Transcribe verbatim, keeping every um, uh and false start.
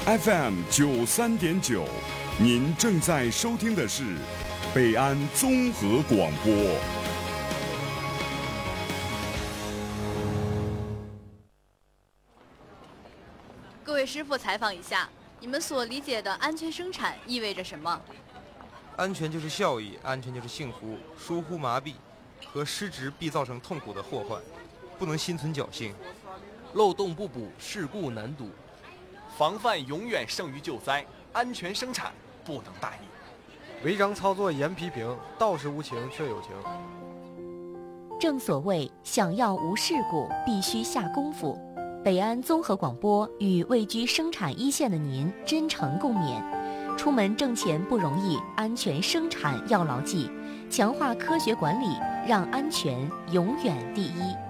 F M 九三点九，您正在收听的是北安综合广播。 各位师傅，采访一下，你们所理解的安全生产意味着什么？ 安全就是效益，安全就是幸福。疏忽麻痹和失职必造成痛苦的祸患，不能心存侥幸。 漏洞不补，事故难堵。 防范永远胜于救灾，安全生产不能大意。 违章操作严批评，道是无情却有情。 正所谓，想要无事故，必须下功夫。北安综合广播与位居生产一线的您真诚共勉。出门挣钱不容易，安全生产要牢记，强化科学管理，让安全永远第一。